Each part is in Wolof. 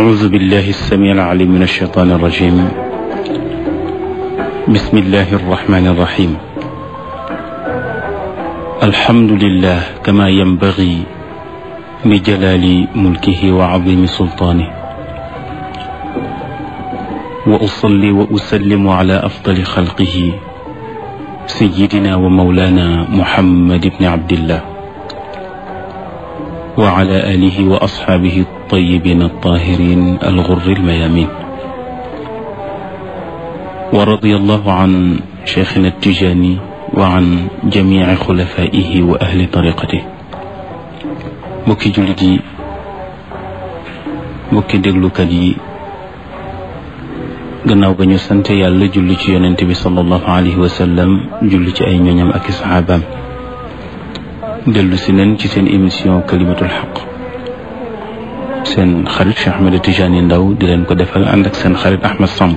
أعوذ بالله السميع العليم من الشيطان الرجيم. بسم الله الرحمن الرحيم. الحمد لله كما ينبغي لجلال ملكه وعظيم سلطانه، وأصلي وأسلم على أفضل خلقه سيدنا ومولانا محمد بن عبد الله وعلى آله وأصحابه الطيبين الطاهرين الغر الميامين، ورضي الله عن شيخنا التجاني وعن جميع خلفائه وأهل طريقته. mbokki jullit yi, mbokki déglukat yi, gannaaw ba ñu sant yàlla julli ci yonent bi sallallahu alayhi wa sallam, julli ci ay ñoñam ak i saxaabaam, dellu si leen ci seen émission kalimatul xaq. seen xarit Cheikh Ahmed Tidiane Ndao di leen ko defal ànd ak seen xarit Ahmed Samb.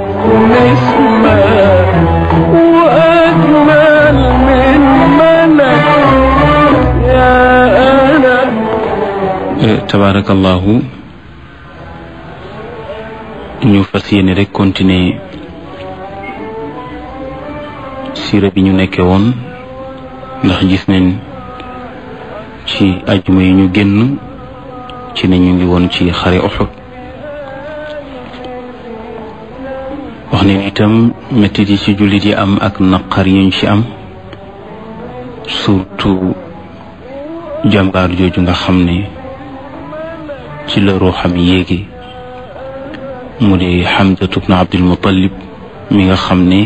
tabaarakallahu, ñu fas yéene rek continuer siira bi ñu nekkee woon, ndax gis nañ ci ajuma yi ñu génn ci ne ñu ngi woon ci xare Uhud. wax ne itam mettit yi ci jullit yi am ak naqar yuñ ci am, surtout jàmbaar jooju nga xam ne ci la ruuxam yéegi, mu di Hamzatu bnu Abdul Muttalib mi nga xam ne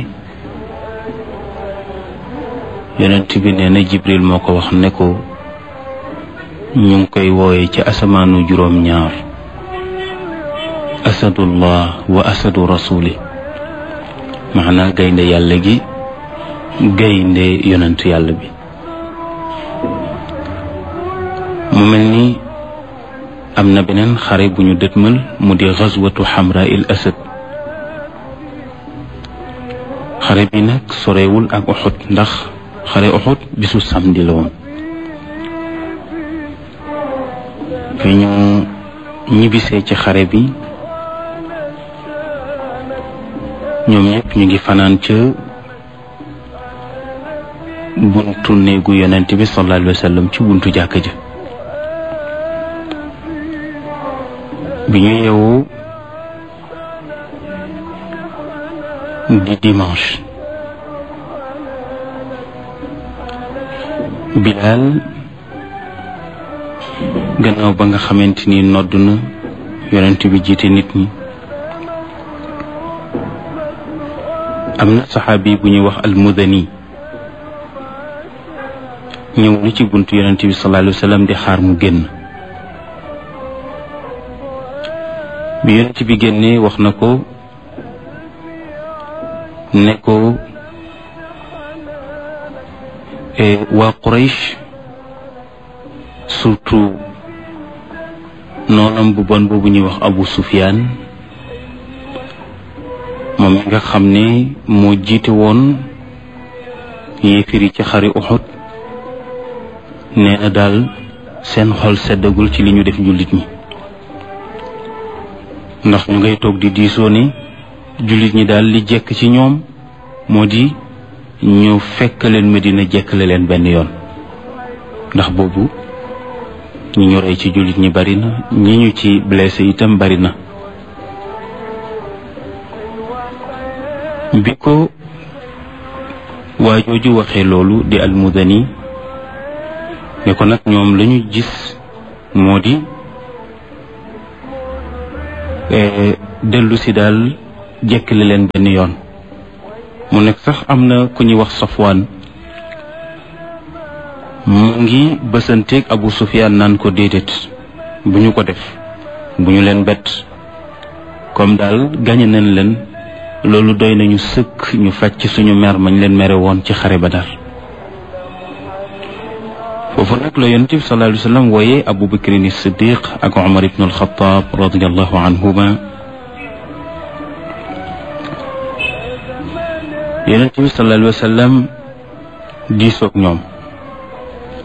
yonent bi nee na Jibril moo ko wax ne ko ñu ngi koy wooye ci asamaanu juróom-ñaar asadullah wa asadu rasuli, maanaa gaynde yàlla gi, gaynde yonent yàlla bi. mu mel ni am na beneen xare bu ñu dëtmal, mu di gazwatu Hamra il Asad. xare bi nag sorewul ak Uhud, ndax xare Uhud bisu samedi la woon. fi ñu ñibbisee ci xare bi, ñoom ñëpp ñu ngi fanaan ca buntu néegu yonent bi sallallahu alayhi wa sallam, ci buntu jàkka ja. bi ñu yeewu di dimanche, Bilaal gannaaw ba nga xamante ni nodd na, yonent bi jiite nit ñi, am na saxaabi bu ñuy wax almudani ñëw na ci buntu yonent bi sallallahu alayhi wa sallam di xaar mu génn. bi yonent bi génnee wax na ko ne ko waa Quraysh, surtout noonam bu bon boobu ñuy wax Abu Sufyaan, moom mi nga xam ne moo jiite woon yéefar yi ci xari Uhud, nee na daal seen xol seddagul ci li ñu def jullit ñi, ndax ñu ngay toog di diisoo ne jullit ñi daal li jekk ci ñoom moo di ñu fekk leen Medina jekkale leen benn yoon, ndax boobu ñi ñu rey ci jullit ñi bari na, ñi ñu ci blessé itam bari na. bi ko waa jooju waxee loolu di almudani ne ko nag ñoom lañu gis moo di dellu si daal jekkale leen benn yoon. mu nekk sax am na ku ñuy wax Safwaan, mu ngi bësanteeg Abu Sufyaan naan ko déedéet, bu ñu ko def, bu ñu leen bett, comme daal gañe nañ leen, loolu doy nañu sëkk ñu fàcc suñu mer mañ leen mere woon ci xare Badar. foofu nag la yonent bi sallallahu alayhi wa sallam wooye Abu Bakrin Siddiq ak Umar ibn al-Khattab radiyallahu anhuma. yonent bi sallallahu alayhi wa sallam diisoog ñoom,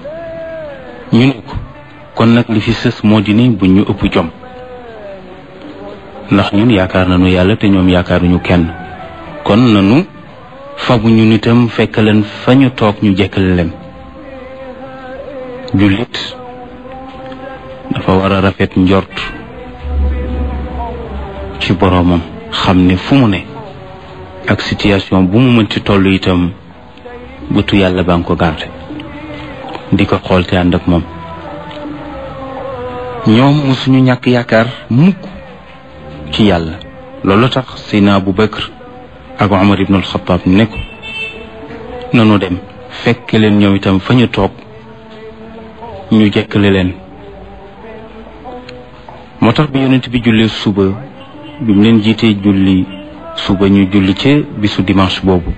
ñu ne ko kon nag li fi sës moo di ne bu ñu ëpp jom, ndax ñun yaakaar nañu yàlla te ñoom yaakaaruñu kenn kon nanu fabu ñu nitam fekk leen fa ñu toog ñu jekkale leen. jullit dafa war a rafet njort ci boroomam xam ne fu mu ne ak situation bu mu mënti toll itam bëtu yàlla baa ngi ko garde di ko xool te ànd ak moom. ñoom mosuñu ñàkk yaakaar mukk ci yàlla loolu tax Seydina Abu Bakr ak Umar ibn al-Khattab ne ko nanu dem fekk leen ñoom itam fa ñu toog ñu jekkale leen. moo tax bi yonent bi jullee suba bi mu leen jiitee julli suba ñu julli ca bisu dimanche boobu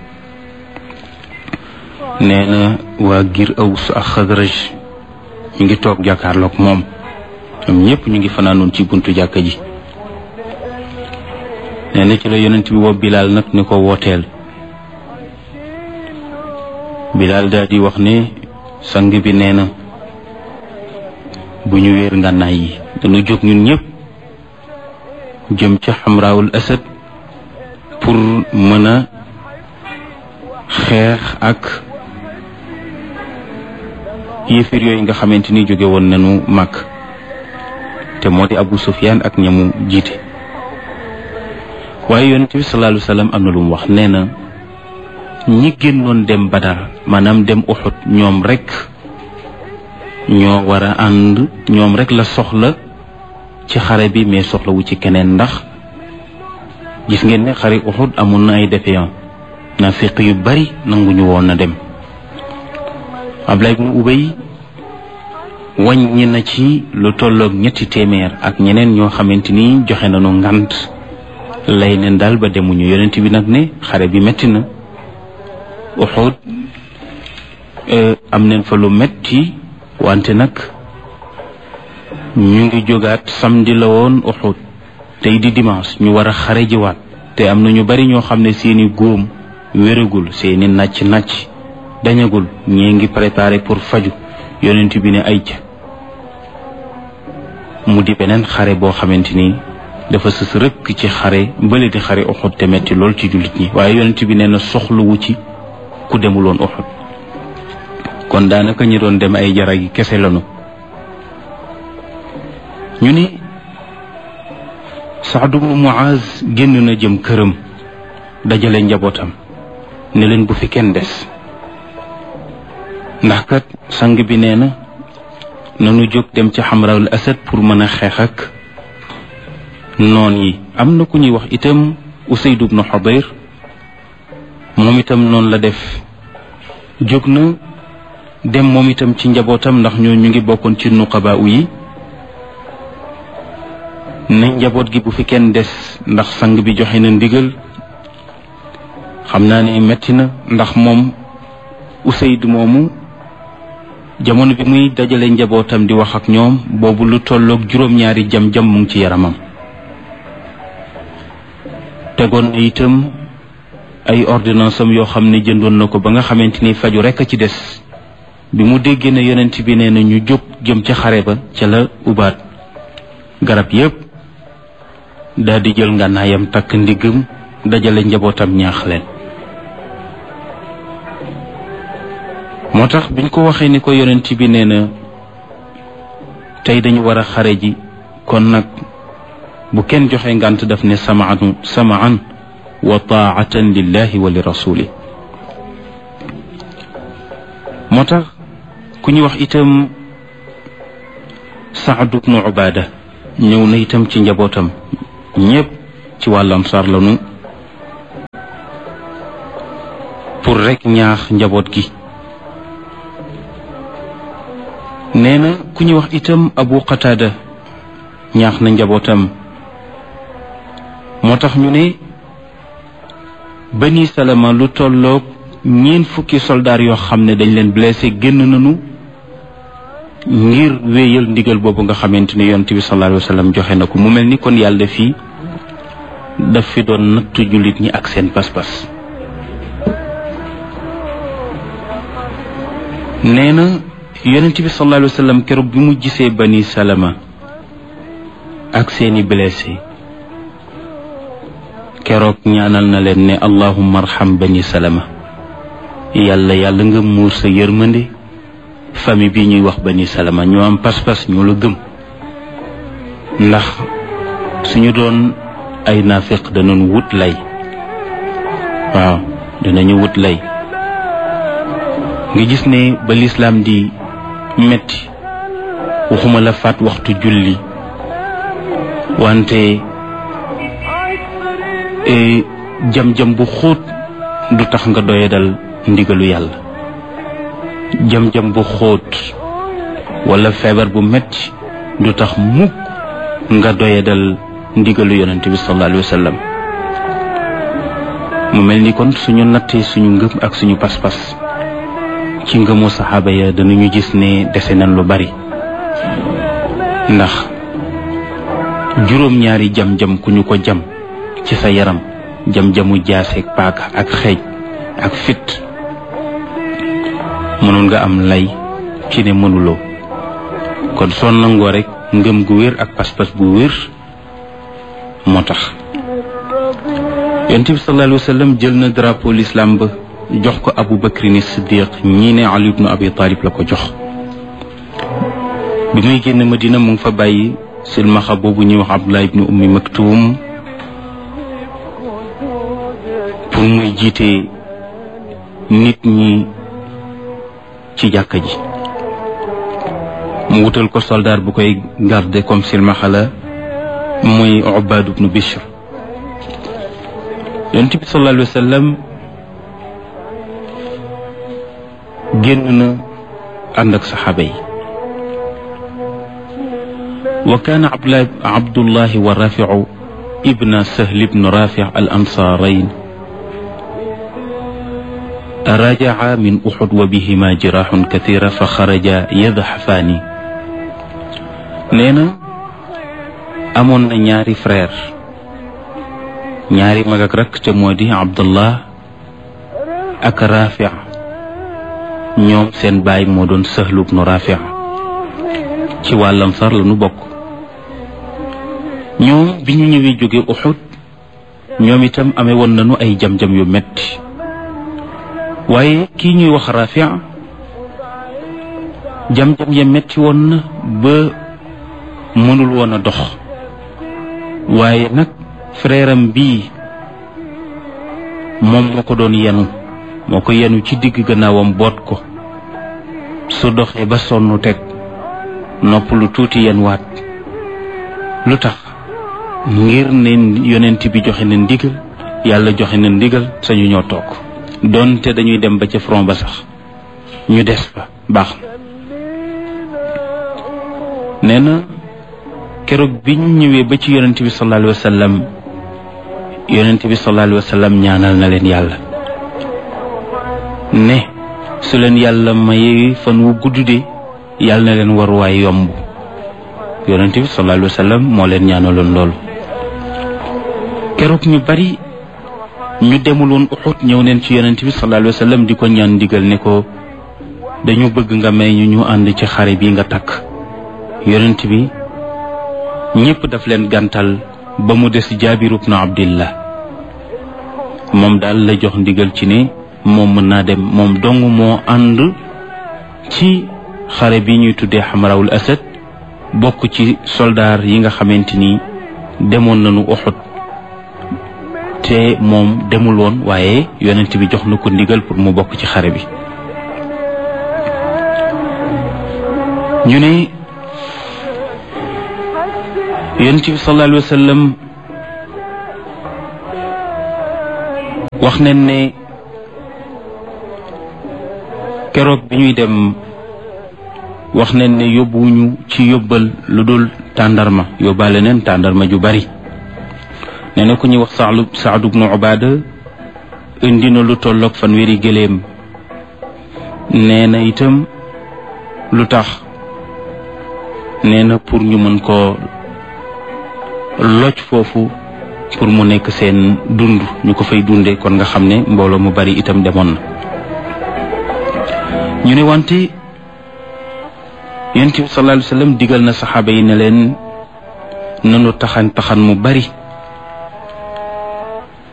nee na waa giir Aws ak Xadraj ñu ngi toog jàkkaarloog moom ñoom ñëpp ñu ngi fanaanoon ci buntu jàkka ji. nee na ci la yonent bi woo Bilaal nag ni ko wooteel. Bilaal daal di wax ne sang bi nee na bu ñu wéer ngànnaay yi dañu jóg ñun ñëpp jëm ca Xamraawul Asad pour mën a xeex ak yéefir yooyu nga xamante ni jóge woon nañu Makka te moo di Abu Sufyaan ak ñamu jiite. waaye yonent bi sallallahu alayhi wa sallam am na lu mu wax nee na ñi génnoon dem Badar maanaam dem Uhud ñoom rek ñoo war a ànd ñoom rek la soxla ci xare bi mais soxlawu ci keneen ndax gis ngeen ne xare Uhud amoon na ay défaillants naafiq yu bari nanguñu woon na dem. Abdullah ibn Ubay wàññi na ci lu tolloog 300 ak ñeneen ñoo xamante ni joxe nañu ngant lay neen daal ba demuñu. yonent bi nag ne xare bi metti na Uhud am neen fa lu metti wante nag ñu ngi jógaat samedi la woon Uhud tey di dimanche ñu war a xare jiwaat te am na ñu bari ñoo xam ne seeni góom wéragul seeni nàcc dañagul ñee ngi préparé pour faju. yonent bi ne ay ca mu di beneen xare boo xamante ni dafa sës rëkk ci xare bële di xare Uhud te metti lool ci jullit ñi waaye yonent bi nee na soxluwu ci ku demuloon Uhud kon daanaka ñi doon dem ay jara gi kese lanu. ñu ni Saad ibn Muaz génn na jëm këram dajale njabootam ne leen bu fi kenn des ndax kat sang bi nee na nanu jóg dem ci Xamraawul Asad pour mën a xeex ak noon yi. am na ku ñuy wax itam Usayd ibn Hudayr moom itam noonu la def jóg na dem moom itam ci njabootam ndax ñoo ñu ngi bokkoon ci nuqabaa yi ne njaboot gi bu fi kenn des ndax sang bi joxe na ndigal. xam naa ne metti na ndax moom Usayd moomu jamono bi muy dajale njabootam di wax ak ñoom boobu lu tolloog 2 jam-jam mu ngi ci yaramam. tegoon na itam ay ordonnance am yoo xam ne jëndoon na ko ba nga xamante ni faju rekk a ci des. bi mu déggee ne yonent bi nee na ñu jóg jëm ca xare ba ca la ubaat garab yépp daal di jël ngànnaayam takk ndiggam dajale njabootam ñaax leen. moo tax biñ ko waxee ni ko yonent bi nee na tey dañu war a xare ji kon nag bu kenn joxe ngànt daf ne samaan wa taatan lillahi wa li rasuli. moo tax ku ñu wax itam Saad ibnu Ubaada ñëw na itam ci njabootam ñépp ci wàllu Ansaar lanu pour rek ñaax njaboot gi. nee na ku ñu wax itam Abu Qatada ñaax na njabootam. moo tax ñu ne Bani Salama lu tolloog 40 soldaar yoo xam ne dañ leen blessé génn nañu ngir wéyal ndigal boobu nga xamante ni yonent bi sallallahu alayhi wa sallam joxe na ko. mu mel ni kon yàlla fii daf fi doon nattu jullit ñi ak seen pas-pas. nee na yonent bi sallallahu alayhi wa sallam keroog bi mu gisee Bani Salama ak seeni blessé keroog ñaanal na leen ne allahumma arham bani salama, yàlla yàlla nga muur sa yërmande famille bi ñuy wax bani salama. ñoo am pas-pas, ñoo la gëm, ndax suñu doon ay naafiq danañ wut lay. waaw, danañu wut lay. nga gis ne ba lislaam di metti waxuma la faat waxtu julli, wante jam-jam bu xóot du tax nga doyadal ndigalu yàlla. jam-jam bu xóot wala feebar bu metti du tax mukk nga doyadal ndigalu yonent bi sallallahu alayhi wa sallam. mu mel ni kon suñu nattee suñu ngëm ak suñu pas-pas ci ngëmu saxaaba ya danañu gis ne dese nañ lu bari, ndax juróom-ñaari jam-jam ku ñu ko jam ci sa yaram, jam-jamu jaaseeg paaka ak xeej ak fit, mënoon nga am lay ci ne mënuloo. kon soo nangoo rek ngëm gu wér ak pas-pas bu wér moo tax yonent bi sallallahu alayhi wa sallam jël na drapeau l'islam ba jox ko Abu Bakrin Siddiq, ñii ne Ali ibn Abi Talib la ko jox. bi muy génn Madina mu ngi fa bàyyi silmaxa boobu ñuy wax Abdullah ibn Ummi Maktum pour muy jiite nit ñi ci jàkka ji. mu wutal ko soldat bu koy garder comme silmaxa la, muy Ubaad ibn Bishr. yonent bi sallallahu alayhi wa sallam génn na ànd ak saxaaba yi. wa kaana Abdullahi wa Rafiu ibna Sahl ibn Rafi al ansaarayn rajaa min Uhud wa bihima jiraaxun kathiira fa xaraja yadhafaani. nee na amoon na ñaari frère, ñaari mag ak rakk, te moo di Abdullah ak Rafi. ñoom seen baay moo doon Sahl ibn Rafi, ci waa Ansaar la ñu bokk. ñoom bi ñu ñëwee jóge Uhud, ñoom itam amee woon nañu ay jam-jam yu metti, waaye kii ñuy wax Rafi jam-jam ya metti woon na ba mënul woon a dox. waaye nag frère am bii moom moo ko doon yenu, moo ko yenu ci digg gannaawam boot ko. su doxee ba sonn teg nopp lu tuuti yenwaat. lu tax? ngir ne yonent bi joxe na ndigal, yàlla joxe na ndigal, sañu ñoo toog. doonte dañuy dem ba ca front ba sax ñu des fa baax na. nee na keroog bi ñu ñëwee ba ci yonent bi sallallahu alayhi wa sallam, yonent bi sallallahu alayhi wa sallam ñaanal na leen yàlla ne su leen yàlla mayee fan wu gudd de yàlla na leen waruwaay yomb. yonent bi sallallahu alayhi wa sallam moo leen ñaanaloon loolu. keroog ñu bari ñu demuloon Uhud ñëw neen ci yonent bi sallallahu alayhi wa sallam di ko ñaan ndigal ne ko dañu bëgg nga may ñu ànd ci xare bi nga takk. yonent bi ñépp daf leen gàntal ba mu des Jaabir ibn Abdillah. moom daal la jox ndigal ci ne moom mën naa dem, moom dong moo ànd ci xare bi ñuy tuddee Hamrawul Asad, bokk ci soldaar yi nga xamante ni demoon nañu Uhud. te moom demul woon, waaye yonent bi jox na ko ndigal pour mu bokk ci xare bi. ñu ne yonent bi sallallahu alayhi wa sallam wax nañ ne keroog bi ñuy dem wax nañ ne yóbbuwuñu ci yóbbal lu dul tàndarma, yóbbaale neen tàndarma ju bari. nee na ku ñuy wax Saad ibn Ubaada indi na lu tolloog fanweeri gëléem. nee na itam lu tax? nee na pour ñu mën koo loj foofu pour mu nekk seen dund, ñu ko fay dunde. kon nga xam ne mbooloo mu bari itam demoon na. ñu ne wante yonent bi sallallahu alayhi wa sallam digal na saxaaba yi ne leen nanu taxan mu bari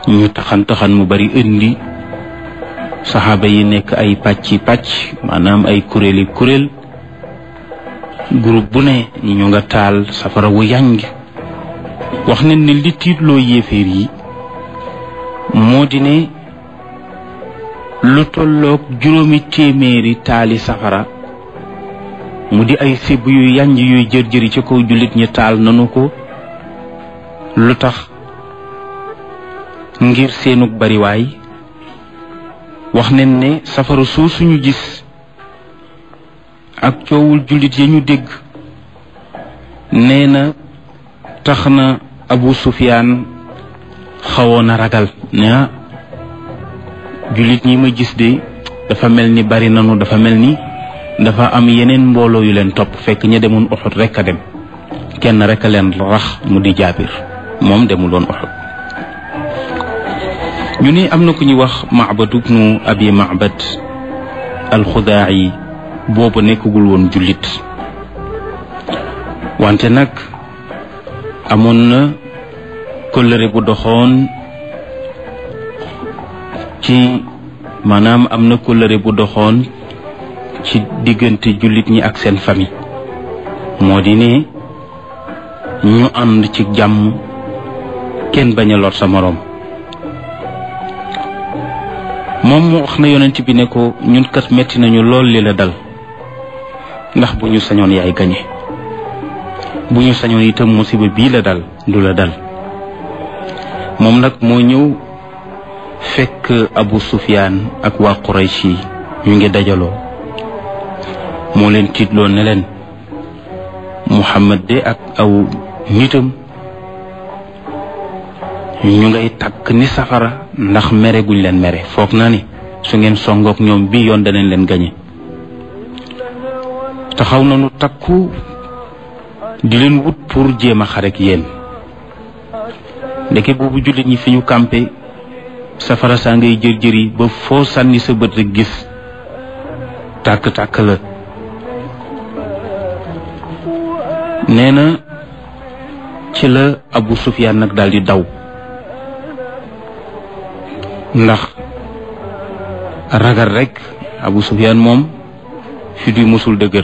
ñu taxan mu bari indi saxaaba yi nekk ay pàcc maanaam ay kuréel groupe bu ne ñu nga taal safara wu yànj wax nañ ne li tiitloo yéeféer yi moo di ne lu tolloog juróomi téeméeri taali safara mu di ay sibb yu yànj yuy jër-jëri ci kaw jullit ñi taal nanu ko lu tax ngir seenug bariwaay wax nañ ne safara soo suñu gis ak coowul jullit ya ñu dégg nee na tax na Abu Sufyaan xawoon a ragal ne jullit ñi ma gis de dafa mel ni bari nanu dafa mel ni dafa am yeneen mbooloo yu leen topp fekk ña demoon Uhud rekk a dem kenn rekk a leen rax mu di Jaabir moom demul woon Uhud ñu ne am na ku ñuy wax Ma'bad ibnu Abi Ma'bad al-Xudaa'i boobu nekkagul woon jullit wante nag amoon na kóllëre bu doxoon ci maanaam am na kóllëre bu doxoon ci diggante jullit ñi ak seen famille moo di ne ñu ànd ci jàmm kenn bañ a lor sa moroom moom mu wax na yonent bi ne ko ñun kat metti nañu lool li la dal ndax bu ñu sañoon yaay gañe bu ñu sañoon itam musiba bii la dal du la dal moom nag moo ñëw fekk Abu Sufyaan ak waa Quraysh yi ñu ngi dajaloo moo leen tiitloo ne leen Muhammad de ak aw nitam ñu ngay takk ni safara ndax mere guñ leen mere foog naa ni su ngeen songook ñoom bii yoon danañ leen gañe taxaw nañu takku di leen wut pour jéem a xarek yéen ndeke boobu jullit ñi fi ñu campé safara saa ngay jër-jëri ba foo sànni sa bët rek gis tàkk-tàkk la nee na ci la Abu Sufyaan nag daal di daw ndax ragal rek Abu Sufyaan moom fi du musul dëgër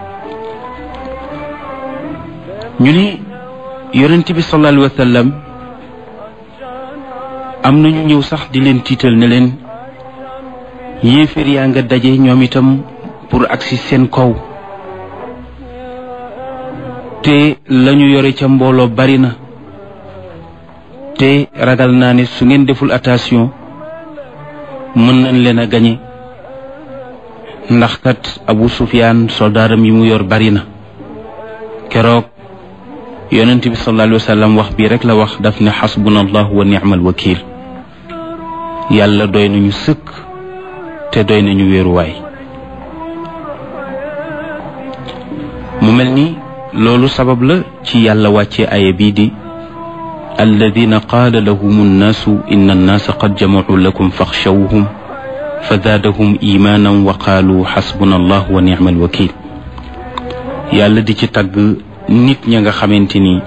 ñu ni yonent bi sallallahu alayhi wa sallam am nañu ñëw sax di leen tiital ne leen yéeféer yaa nga daje ñoom itam pour agsi seen kaw te lañu yore ca mbooloo bari na te ragal naa ne su ngeen deful attention mën nañ leen a gañe ndax kat Abu Sufyaan soldaaram yi mu yor bari na keroog yonent bi sallallahu alayhi wa sallam wax bii rek la wax daf ne xasbunallahu wa ni'mal wakiil yàlla doy nañu sëkk te doy nañu wéeruwaay mu mel ni loolu sabab la ci yàlla wàcce aaya bii di alladina qaala lahum annaasu inna annaasa qad jamacuu lakum faxshawhum fa zaadahum imaanan wa qaalu xasbuna allah wa nicma alwakil yàlla di ci tagg nit ña nga xamante ni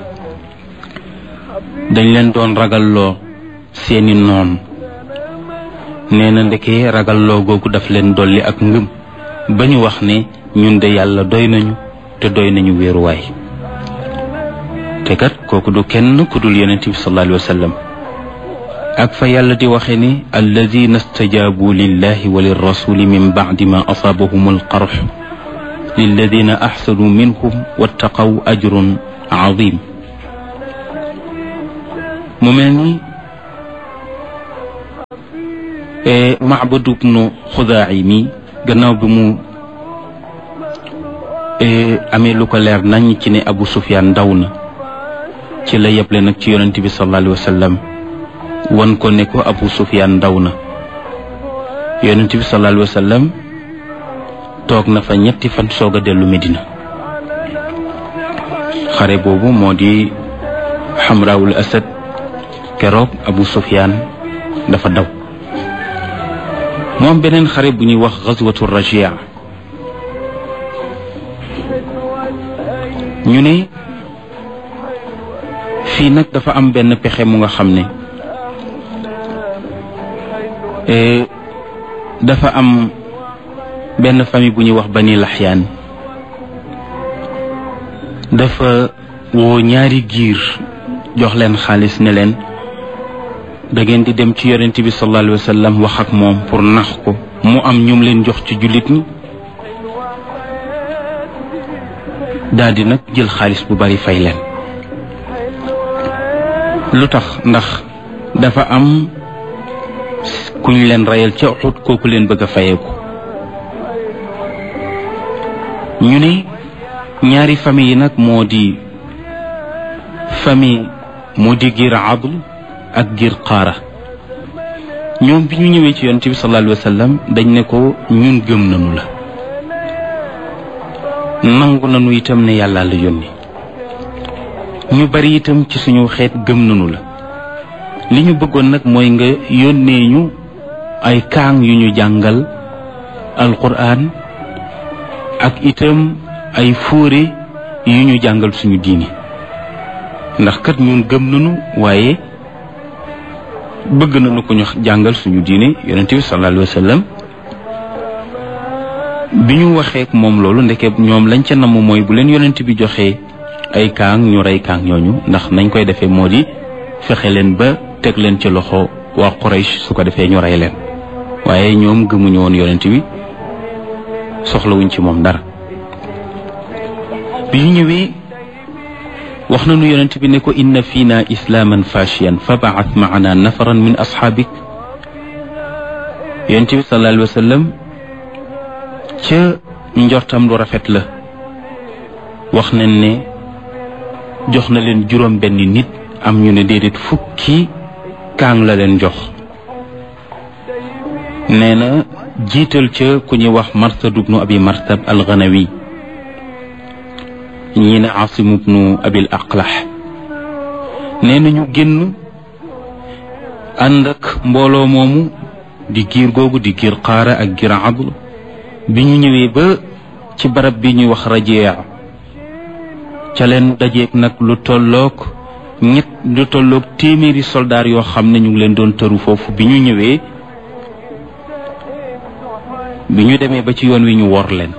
dañ leen doon ragalloo seeni noon nee na ndeke ragalloo googu daf leen dolli ak ngëm ba ñu wax ne ñun de yàlla doy nañu te doy nañu wéeruwaay te kat kooku du kenn ku dul yonent bi sallallahu alayhi wa sallam ak fa yàlla di waxe ni alladina stajaabu lillahi wa lirrasuli min bacdi ma asaabahum alqarx lilladina axsanu minhum wattaqaw ajrun azim mu mel ni Ma'bad ibnu Xudaa'i mi gannaaw bi mu amee lu ko leer nañ ci ne Abu Sufyaan daw na ci la yeble nag ci yonent bi sallallahu alayhi wa sallam wan ko ne ko Abu Sufyaan daw na yonent bi sallallahu alayhi wa sallam toog na fa ñetti fan soog a dellu Medina xare boobu moo di Hamraawul Asad keroog Abu Sufyaan dafa daw moom beneen xare bu ñuy wax Gazwatu Rajia ñu ne fii nag dafa am benn pexe mu nga xam ne dafa am benn famille bu ñuy wax Bani Laxyaan dafa woo ñaari giir jox leen xaalis ne leen da ngeen di dem ci yonent bi sallallahu alayhi wa sallam wax ak moom pour nax ko mu am ñum leen jox ci jullit ñi daal di nag jël xaalis bu bari fay leen. lu tax ndax dafa am kuñ leen reyal ca Uhud kooku leen bëgg a fayeeku. ñu ne ñaari famille yi nag moo di giir Adl ak giir Qaara. ñoom bi ñu ñëwee ci yonent bi sallallahu alayhi wa sallam dañ ne ko ñun gëm nañu la, nangu nañu itam ne yàlla la yónni, ñu bari itam ci suñu xeet gëm nañu la. li ñu bëggoon nag mooy nga yónnee ñu ay kaang yu ñu jàngal alquran ak itam ay fóore yu ñu jàngal suñu diini, ndax kat ñun gëm nañu waaye bëgg nañu ko ñu jàngal suñu diine. yonent bi sallallahu alayhi wa sallam bi ñu waxee ak moom loolu ndeke ñoom lañ ca namm mooy bu leen yonent bi joxee ay kaang ñu rey kaang ñooñu, ndax nañ koy defee moo di fexe leen ba teg leen ci loxo waa Quraysh, su ko defee ñu rey leen. waaye ñoom gëmuñu woon yonent bi, soxlawuñ ci moom dara. bi ñu ñëwee wax nañu yonent bi ne ko inna fiina islaaman fashiyan fa ba'ath ma'ana nafaran min asxaabik. yonent bi sallallahu alayhi wa sallam ca njortam lu rafet la wax nañ ne jox na leen juróom benn nit, am ñu ne déedéet fukki kaang la leen jox. nee na jiital ca ku ñuy wax Marsad ibnu Abi Marsad al-Ghanawi, ñii ne Asim ibnu Abil Aqlah. nee na ñu génn ànd ak mbooloo moomu di giir googu di giir Qaara ak giir Adl. bi ñu ñëwee ba ci barab bi ñuy wax Rajia ca leen dajeeg nag lu tolloog téeméeri soldaar yoo xam ne ñu ngi leen doon tëru foofu. bi ñu ñëwee bi ñu demee ba ci yoon wi ñu wor leen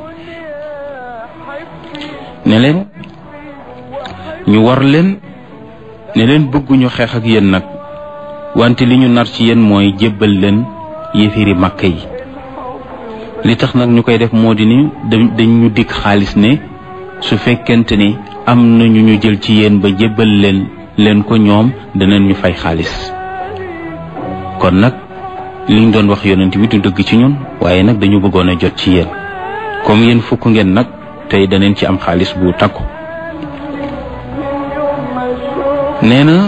ne leen bëgguñu xeex ak yéen nag, wante li ñu nar ci yéen mooy jébbal leen yéefiri Makka yi. li tax nag ñu koy def moo di ni dañ ñu dikk xaalis ne su fekkente ni am na ñu jël ci yéen ba jébbal leen ko ñoom danañ ñu fay xaalis. kon nag liñ doon wax yonent bi du dëgg ci ñun, waaye nag dañu bëggoon a jot ci yéen, comme yéen fukk ngeen nag tey danañ ci am xaalis bu takku. nee na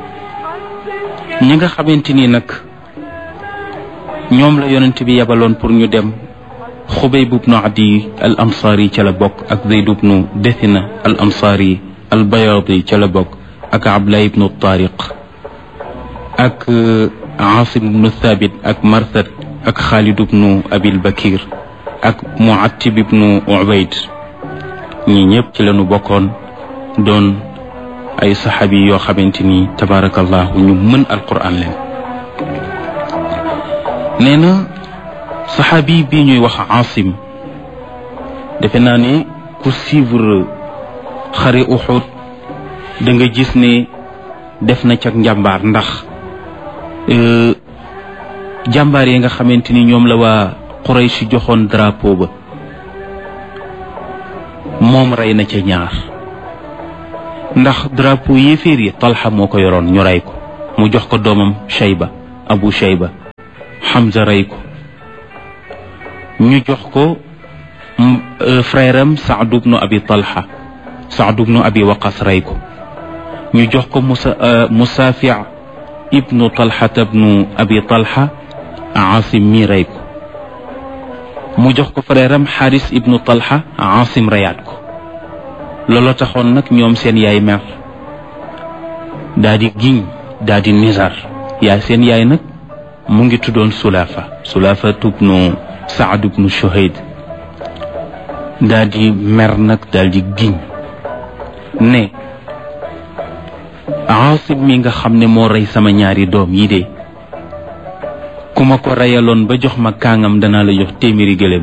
ñi nga xamante ni nag ñoom la yonent bi yabaloon pour ñu dem, Xubayb ibnu Adi al Ansaari ca la bokk, ak Zayd ibnu Dathina al Ansaari al Bayaadi ca la bokk, ak Abdullah ibnu Tariq, ak Asim ibnu Thabit, ak Marsad, ak Xaalid ibnu Abil Bakir, ak Muattib ibnu Ubayd. ñii ñëpp ci lañu bokkoon, doon ay saxaabi yoo xamante ni tabaarakallahu ñu mën alquran leen. nee na saxaabi bii ñuy wax Asim, defe naa ne ku suivre xare Uhud da nga gis ne def na cag njàmbaar, ndax jàmbaar yi nga xamante ni ñoom la waa Quraysh joxoon drapeau ba, moom rey na ca ñaar. ndax drapeau yéeféer yi Talha moo ko yoroon, ñu rey ko, mu jox ko doomam Shayba, Abu Shayba. Hamza rey ko, ñu jox ko frère am Saad ibnu Abi Talha, Saad ibnu Abi Waqas rey ko, ñu jox ko Musaafi ibnu Talha ibnu Abi Talha, Asim mi rey ko, mu jox ko frère am Haris ibnu Talha, Asim reyaat ko. looloo taxoon nag ñoom seen yaay mer daa di giñ, daa di nizar. seen yaay nag mu ngi tuddoon Sulaafa ibnu Saad ibnu Shuhayd. daa di mer nag daal di giñ ne Asim mi nga xam ne moo rey sama ñaari doom yi de ku ma ko reyaloon ba jox ma kaangam danaa la jox téeméeri gëléem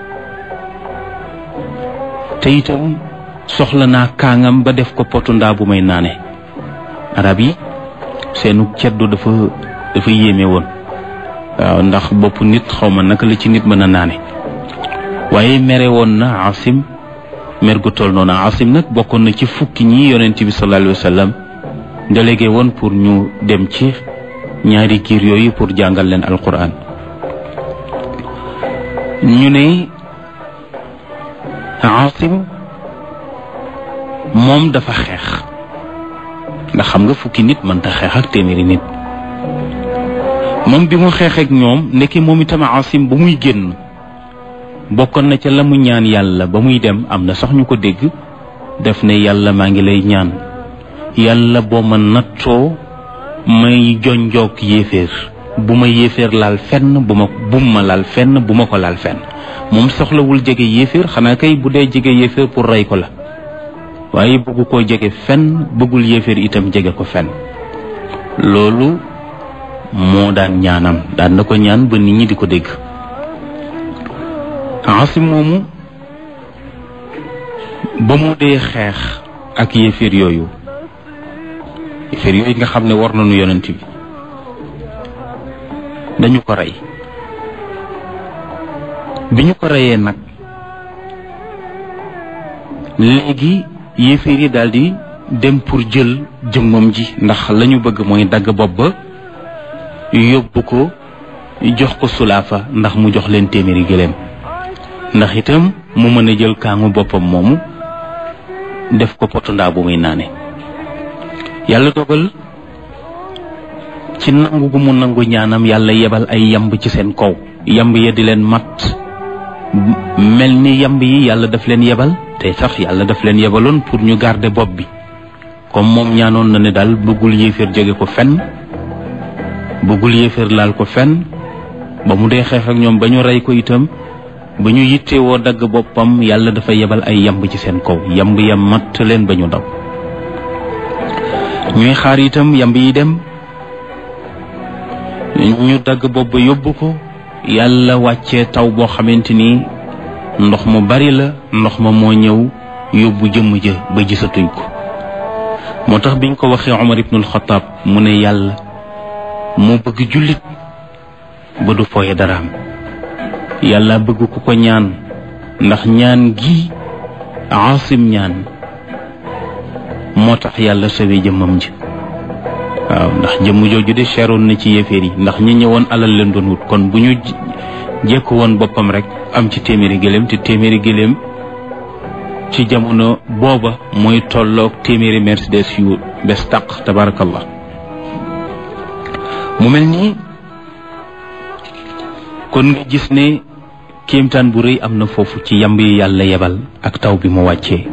te itam soxla naa kaangam ba def ko potu ndaa bu may naane. arab yi seenu ceddu dafa yéeme woon waaw ndax bopp nit xawma naka la ci nit mën a naane waaye mere woon na Asim mer gu toll noonu. Asim nag bokkoon na ci fukki ñi yonent bi sallallahu alayhi wa sallam délégué woon pour ñu dem ci ñaari giir yooyu pour jàngal leen alquran. ñu ne Asim moom dafa xeex ndax xam nga fukki nit mënta xeex ak téeméeri nit. moom bi mu xeexeek ñoom ndeke moom itam Asim ba muy génn bokkoon na ca la mu ñaan yàlla ba muy dem. am na sax ñu ko dégg def ne yàlla maa ngi lay ñaan yàlla boo ma nattoo may jonjoog yéeféer bu ma yéeféer laal fenn bum ma laal fenn bu ma ko laal fenn. moom soxlawul jege yéeféer xanaa kay bu dee jege yéeféer pour rey ko la waaye bëggu koo jege fenn bëggul yéeféer itam jege ko fenn. loolu moo daan ñaanam daan na ko ñaan ba nit ñi di ko dégg. Asim moomu ba mu dee xeex ak yéeféer yooyu nga xam ne war nañu yonent bi dañu ko rey. bi ñu ko reyee nag léegi yéeféer yi daldi dem pour jël jëmmam ji ndax lañu bëgg mooy dagg bopp ba yóbbu ko jox ko Sulaafa ndax mu jox leen téeméeri gëléem ndax itam mu mën a jël kaangu boppam moomu def ko potu ndaa bu muy naane. yàlla dogal ci nangu gu mu nangu ñaanam yàlla yebal ay yamb ci seen kaw. yamb ya di leen mat mel ni yamb yi yàlla daf leen yebal te sax yàlla daf leen yebaloon pour ñu garder bopp bi comme moom ñaanoon na ne daal bëggul yéeféer jóge ko fenn bëggul yéeféer laal ko fenn. ba mu dee xeex ak ñoom ba ñu rey ko itam ba ñu yittewoo dagg boppam yàlla dafa yebal ay yamb ci seen kaw. yamb ya matt leen ba ñu daw. ñuy xaar itam yamb yi dem ñu dagg bopp ba yóbbu ko. yàlla wàccee taw boo xamante ni ndox mu bari la. ndox ma moo ñëw yóbbu jëmm ja ba gisatuñ ko. moo tax biñ ko waxee Omar ibnul Xataab mu ne yàlla moo bëgg jullit ba du fooye daraam. yàlla bëgg ku ko ñaan ndax ñaan gi Asim ñaan moo tax yàlla sawee jëmmam ji. waaw ndax jëmm jooju de seeroon na ci yéeféer yi ndax ñi ñëwoon alal leen doon wut kon bu ñu jekku woon boppam rek am ci téeméeri gëléem te téeméeri gëléem ci jamono booba mooy tolloog téeméeri Mercedes yu bes tàq tabarakallah. mu mel nii kon nga gis ne kéemtaan bu rëy am na foofu ci yamb yi yàlla yebal ak taw bi mu wàccee.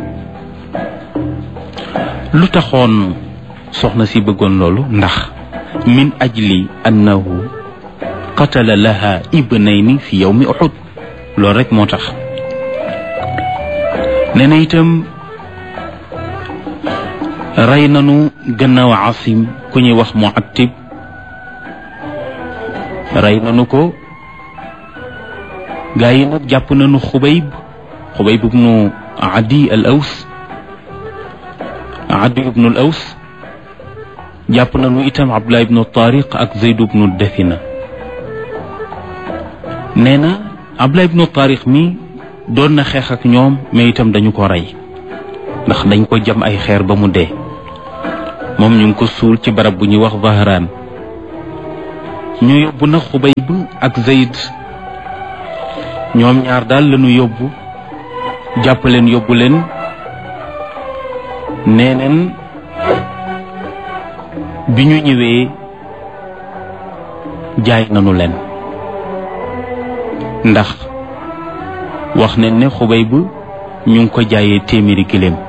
lu taxoon soxna si bëggoon loolu ndax min ajli annahu qatala laha ibnayni fi yawmi Uhud loolu rek moo tax. nee na itam rey nanu gannaaw Asim ku ñuy wax Mu'attib rey nanu ko. gaa yi nag jàpp nanu Xubayb ibnu Adi al Aws jàpp nañu itam Abdullah ibnu Tariq ak Zayd ibnu Dathina. nee na Abdullah ibnu Tariq mi doon na xeex ak ñoom mais itam dañu ko rey ndax dañ ko jam ay xeer ba mu dee. moom ñu ngi ko suul ci barab bu ñuy wax Zahraan. ñu yóbbu na Xubayb ak Zayd ñoom ñaar daal lañu yóbbu jàpp leen yóbbu leen. neeneen bi ñu ñëwee jaay nanu leen ndax wax nañ ne Xubayb ñu ngi ko jaayee téeméeri gëléem